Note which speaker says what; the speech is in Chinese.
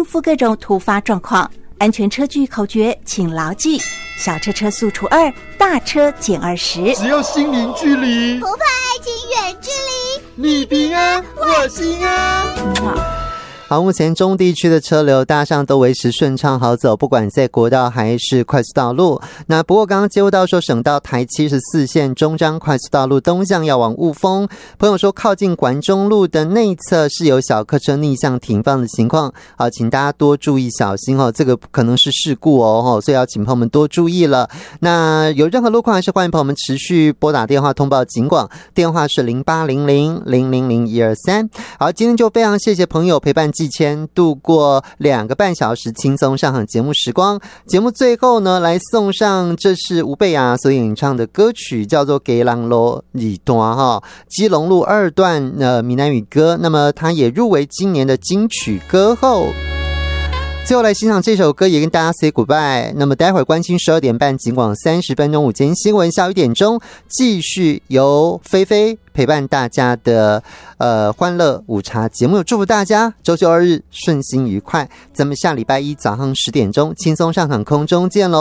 Speaker 1: 应付各种突发状况。安全车距口诀请牢记：小车车速除2，大车减20。
Speaker 2: 只要心灵距离，
Speaker 3: 不怕爱情远距离，
Speaker 2: 你平安我心安。
Speaker 4: 好，目前中地区的车流大上都维持顺畅好走，不管在国道还是快速道路。那不过刚刚接触到说省道台74线中彰快速道路东向要往雾峰，朋友说靠近环中路的内侧是有小客车逆向停放的情况，好，请大家多注意小心哦，这个可能是事故哦，所以要请朋友们多注意了。那有任何路况还是欢迎朋友们持续拨打电话通报警广，电话是0800000123。好，今天就非常谢谢朋友陪伴季谦度过2个半小时轻松上场节目时光。节目最后呢，来送上这是吴贝雅所演唱的歌曲，叫做《给人路二段》哈，基隆路2段闽南语歌。那么它也入围今年的金曲歌后。最后来欣赏这首歌，也跟大家 say goodbye。那么待会儿关心12点半警广30分钟午间新闻，下午1点钟继续由菲菲陪伴大家的欢乐午茶节目。祝福大家周休2日顺心愉快，咱们下礼拜一早上10点钟轻松上场空中见喽。